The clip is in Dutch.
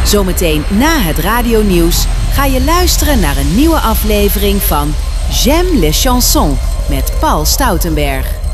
Zometeen na het radionieuws ga je luisteren naar een nieuwe aflevering van J'aime les chansons met Paul Stoutenberg.